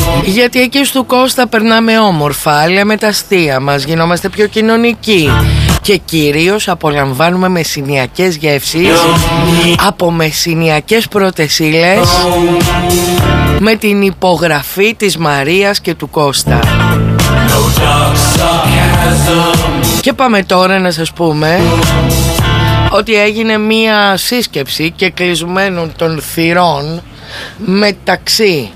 Γιατί εκεί στο Κώστα περνάμε όμορφα, λέμε τα αστεία μας, γινόμαστε πιο κοινωνικοί και κυρίως απολαμβάνουμε μεσηνιακές γεύσεις από μεσηνιακές πρωτεσίλες με την υπογραφή της Μαρίας και του Κώστα. Και πάμε τώρα να σας πούμε ότι έγινε μία σύσκεψη και κλεισμένων των θυρών μεταξύ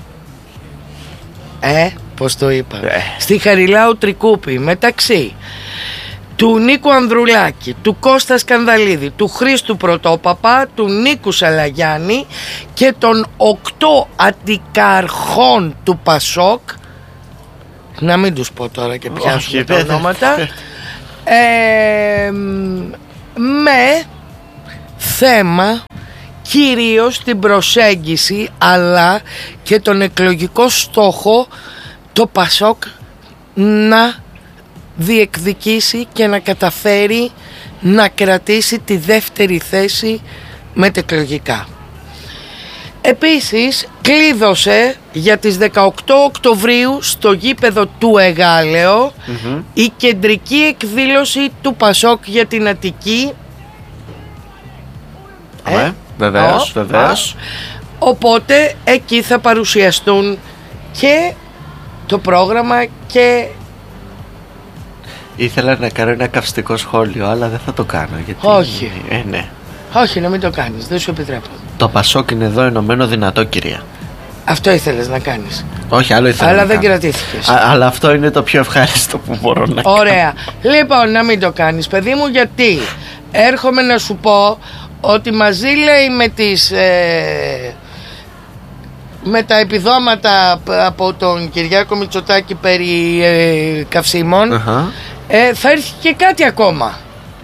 πώς το είπα, στη Χαριλάου Τρικούπη, μεταξύ του Νίκου Ανδρουλάκη, του Κώστα Σκανδαλίδη, του Χρήστου Πρωτόπαπα, του Νίκου Σαλαγιάννη και των 8 αντικαρχών του Πασόκ. Να μην τους πω τώρα και πιάσουμε τα ονόματα. Με θέμα κυρίως την προσέγγιση αλλά και τον εκλογικό στόχο το Πασόκ να διεκδικήσει και να καταφέρει να κρατήσει τη δεύτερη θέση μετεκλογικά. Επίσης κλείδωσε για τις 18 Οκτωβρίου στο γήπεδο του Εγάλεο η κεντρική εκδήλωση του Πασόκ για την Αττική. Βεβαίως. Οπότε εκεί θα παρουσιαστούν και το πρόγραμμα και... Ήθελα να κάνω ένα καυστικό σχόλιο, αλλά δεν θα το κάνω γιατί... Όχι. Ναι. Όχι, να μην το κάνεις, δεν σου επιτρέπω. Το Πασόκ είναι εδώ ενωμένο δυνατό, κυρία. Αυτό ήθελες να κάνεις. Όχι, άλλο ήθελα. Αλλά δεν κρατήθηκες. Αλλά αυτό είναι το πιο ευχάριστο που μπορώ να κάνω. Ωραία. Λοιπόν, να μην το κάνεις, παιδί μου, γιατί έρχομαι να σου πω ότι μαζί λέει με τα επιδόματα από τον Κυριάκο Μητσοτάκη περί καυσίμων θα έρθει και κάτι ακόμα.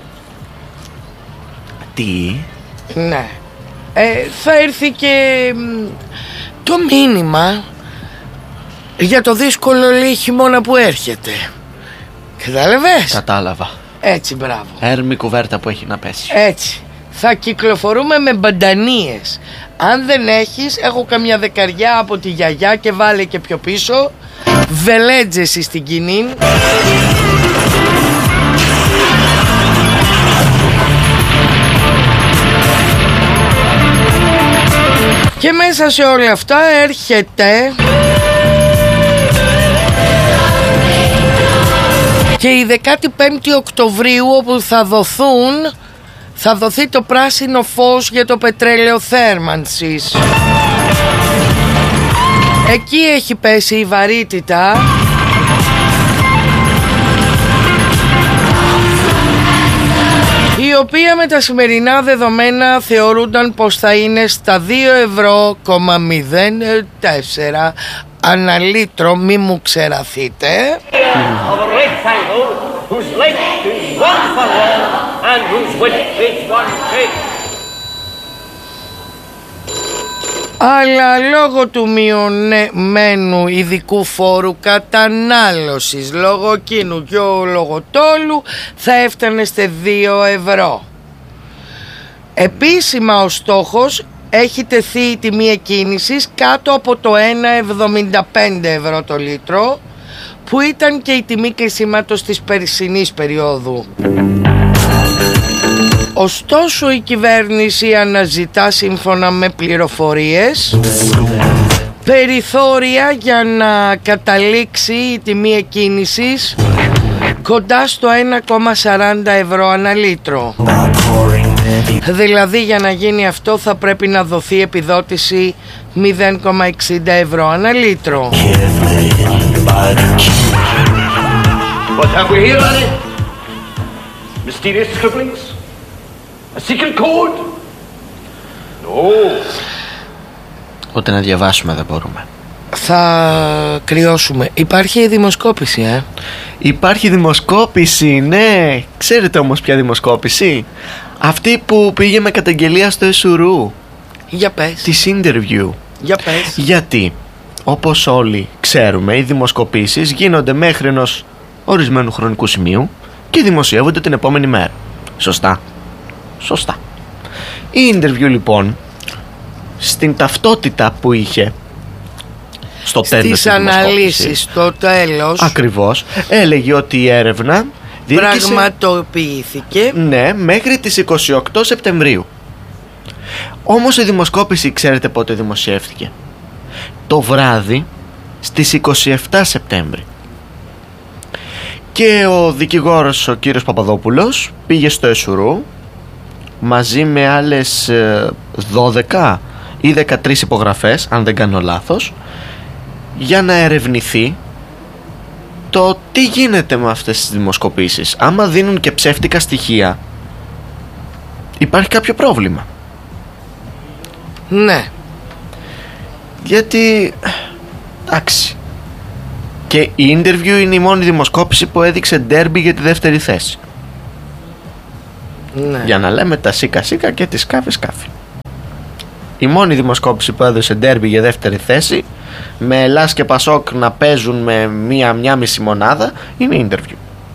Τι? Ναι. Θα έρθει και το μήνυμα για το δύσκολο χειμώνα που έρχεται. Κατάλαβες? Κατάλαβα. Έτσι, μπράβο. Έρμη κουβέρτα που έχει να πέσει. Έτσι. Θα κυκλοφορούμε με μπαντανίες. Αν δεν έχεις, έχω καμιά δεκαριά από τη γιαγιά και βάλε και πιο πίσω. Βελέτζεσαι στην κοινή. Και μέσα σε όλα αυτά έρχεται και η 15η Οκτωβρίου, όπου θα δοθεί το πράσινο φως για το πετρέλαιο θέρμανσης. Εκεί έχει πέσει η βαρύτητα η οποία με τα σημερινά δεδομένα θεωρούνταν πως θα είναι στα 2,04 ανά λίτρο. Μη μου ξεραθείτε. Αλλά λόγω του μειωμένου ειδικού φόρου κατανάλωσης, λόγω εκείνου και λόγω τόλου, θα έφτανε σε 2 ευρώ. Επίσημα ο στόχος έχει τεθεί η τιμή εκκίνησης κάτω από το 1,75 ευρώ το λίτρο, που ήταν και η τιμή κλεισίματος της περσινής περίοδου. Ωστόσο η κυβέρνηση αναζητά, σύμφωνα με πληροφορίες, περιθώρια για να καταλήξει η τιμή εκκίνησης κοντά στο 1,40 ευρώ ανά λίτρο. Δηλαδή για να γίνει αυτό θα πρέπει να δοθεί επιδότηση 0,60 ευρώ ανά λίτρο. What have we here, Annie? Mysterious scribblings? A secret code? No. Ούτε να διαβάσουμε δεν μπορούμε. Θα κρυώσουμε. Υπάρχει δημοσκόπηση, Υπάρχει δημοσκόπηση, ναι. Ξέρετε όμως ποια δημοσκόπηση? Αυτή που πήγε με καταγγελία στο Εσουρού. Για πες. Της interview. Για πες. Γιατί, όπως όλοι ξέρουμε, οι δημοσκοπήσεις γίνονται μέχρι ενός ορισμένου χρονικού σημείου και δημοσιεύονται την επόμενη μέρα. Σωστά? Σωστά. Η interview λοιπόν, στην ταυτότητα που είχε, στο τέλος στις αναλύσεις στο τέλος ακριβώς έλεγε ότι η έρευνα πραγματοποιήθηκε, ναι, μέχρι τις 28 Σεπτεμβρίου. Όμως η δημοσκόπηση ξέρετε πότε δημοσιεύτηκε? Το βράδυ στις 27 Σεπτέμβρη. Και ο δικηγόρος ο κύριος Παπαδόπουλος πήγε στο Εσουρού μαζί με άλλες 12 ή 13 υπογραφές, αν δεν κάνω λάθος, για να ερευνηθεί το τι γίνεται με αυτές τις δημοσκοπήσεις. Άμα δίνουν και ψεύτικα στοιχεία, υπάρχει κάποιο πρόβλημα. ναι, Γιατί εντάξει, και η interview είναι η μόνη δημοσκόπηση που έδειξε ντέρμπι για τη δεύτερη θέση. ναι. Για να λέμε τα σίκα σίκα και τη σκάφη σκάφη. Η μόνη δημοσκόπηση που έδωσε ντέρμπι για δεύτερη θέση, με Ελλάς και Πασόκ να παίζουν με μία μισή μονάδα, είναι η interview.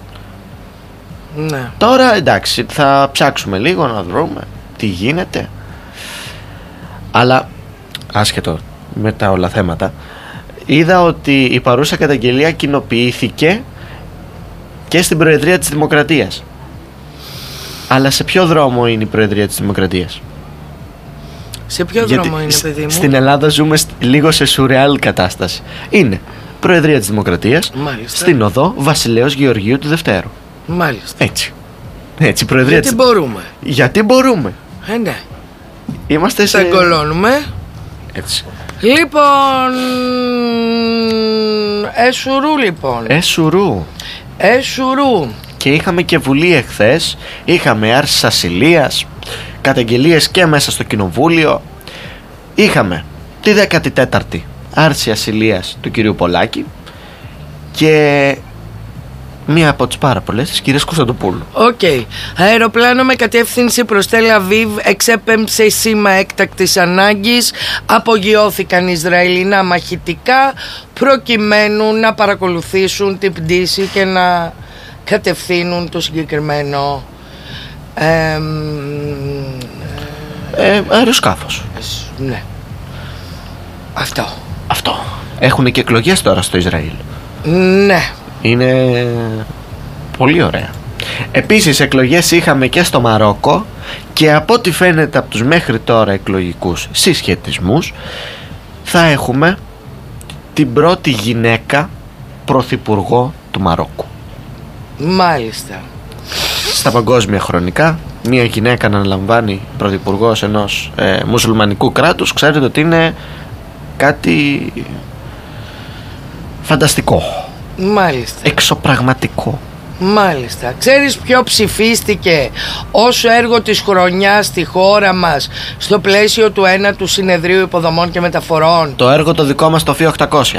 Ναι. Τώρα εντάξει, θα ψάξουμε λίγο να βρούμε τι γίνεται. Αλλά άσχετο με τα όλα θέματα, είδα ότι η παρούσα καταγγελία κοινοποιήθηκε και στην Προεδρία της Δημοκρατίας. Αλλά σε ποιο δρόμο είναι η Προεδρία της Δημοκρατίας? Σε ποιο δρόμο είναι, παιδί μου? Στην Ελλάδα ζούμε λίγο σε σουρεάλ κατάσταση. Είναι Προεδρία της Δημοκρατίας, Μάλιστα. στην οδό Βασιλέως Γεωργίου του Δευτέρου. Μάλιστα. Έτσι, Προεδρία Γιατί μπορούμε. Γιατί μπορούμε. Ναι. Είμαστε σε... Τα κολώνουμε. Έτσι. Λοιπόν, Εσουρού λοιπόν. Εσουρού. Και είχαμε και βουλή εχθές. Είχαμε άρσεις ασυλίας, καταγγελίες και μέσα στο κοινοβούλιο. Είχαμε τη 14η άρση ασυλίας του κυρίου Πολάκη και μία από τις πάρα πολλές της κυρίας Κωνσταντοπούλου. Οκ. Αεροπλάνο με κατεύθυνση προς Τελ Αβίβ εξέπεμψε σήμα έκτακτης ανάγκης. Απογειώθηκαν Ισραηλινά μαχητικά προκειμένου να παρακολουθήσουν την πτήση και να κατευθύνουν το συγκεκριμένο αεροσκάφος. Ναι. Αυτό. Έχουν και εκλογές τώρα στο Ισραήλ. Ναι. Είναι πολύ ωραία. Επίσης εκλογές είχαμε και στο Μαρόκο. Και από ό,τι φαίνεται από τους μέχρι τώρα εκλογικούς συσχετισμούς, θα έχουμε την πρώτη γυναίκα πρωθυπουργό του Μαρόκου. Μάλιστα. Στα παγκόσμια χρονικά, μια γυναίκα να αναλαμβάνει πρωθυπουργός ενός μουσουλμανικού κράτους, ξέρετε ότι είναι κάτι φανταστικό. Μάλιστα. Εξωπραγματικό. Μάλιστα. Ξέρεις ποιο ψηφίστηκε ως έργο της χρονιάς στη χώρα μας στο πλαίσιο του 1ου Συνεδρίου Υποδομών και Μεταφορών? Το έργο το δικό μας το ΦΙ 800.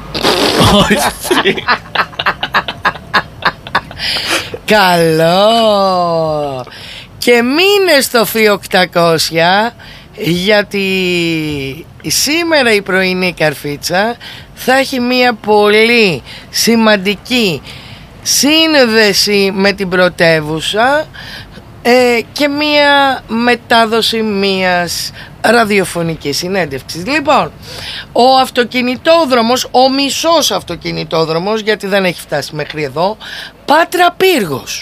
Καλό. Και μείνε στο ΦΙ 800, γιατί σήμερα η πρωινή καρφίτσα θα έχει μια πολύ σημαντική σύνδεση με την πρωτεύουσα και μία μετάδοση μίας ραδιοφωνικής συνέντευξης. Λοιπόν, ο αυτοκινητόδρομος, ο μισός αυτοκινητόδρομος, γιατί δεν έχει φτάσει μέχρι εδώ, Πάτρα Πύργος.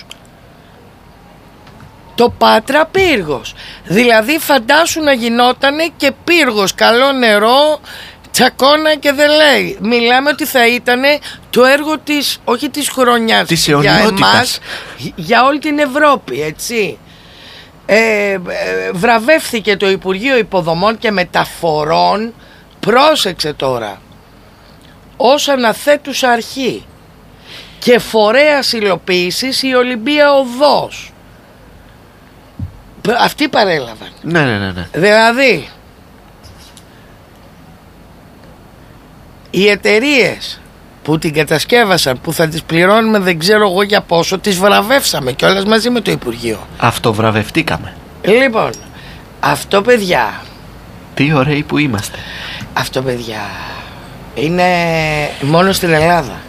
Το Πάτρα Πύργος. Δηλαδή φαντάσου να γινότανε και Πύργος, καλό νερό, τσακώνα και δεν λέει. Μιλάμε ότι θα ήταν το έργο της, όχι της χρονιάς, της για εμάς, για όλη την Ευρώπη, έτσι. Βραβεύθηκε το Υπουργείο Υποδομών και Μεταφορών, πρόσεξε τώρα, ως αναθέτουσα αρχή και φορέας υλοποίησης η Ολυμπία Οδός. Αυτοί παρέλαβαν. Ναι. Δηλαδή οι εταιρείες που την κατασκεύασαν, που θα τις πληρώνουμε δεν ξέρω εγώ για πόσο, τις βραβεύσαμε κιόλας μαζί με το Υπουργείο. Αυτοβραβευτήκαμε. Λοιπόν, αυτό παιδιά, τι ωραίοι που είμαστε. αυτό παιδιά είναι μόνο στην Ελλάδα.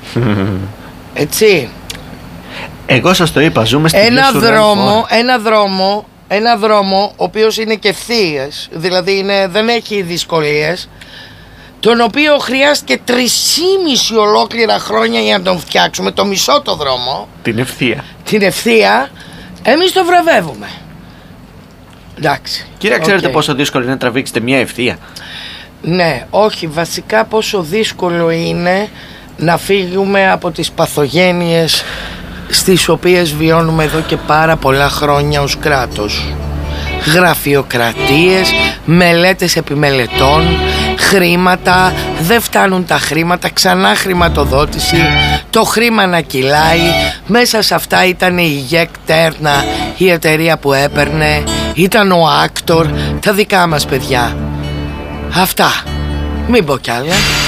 Έτσι. Εγώ σας το είπα, ζούμε στην ένα δρόμο ο οποίος είναι και ευθείας, δηλαδή δεν έχει δυσκολίες. τον οποίο χρειάστηκε 3,5 ολόκληρα χρόνια για να τον φτιάξουμε, το μισό το δρόμο, την ευθεία, εμείς το βραβεύουμε. Εντάξει. Κύριε, ξέρετε πόσο δύσκολο είναι να τραβήξετε μια ευθεία? Ναι, όχι, βασικά πόσο δύσκολο είναι να φύγουμε από τις παθογένειες στις οποίες βιώνουμε εδώ και πάρα πολλά χρόνια ως κράτος. Γραφειοκρατίες, μελέτες επιμελετών, χρήματα, δεν φτάνουν τα χρήματα, ξανά χρηματοδότηση, το χρήμα να κυλάει. Μέσα σε αυτά ήταν η ΓΕΚ Τέρνα, η εταιρεία που έπαιρνε, ήταν ο Άκτορ, τα δικά μας παιδιά. Αυτά, μην πω κι άλλα.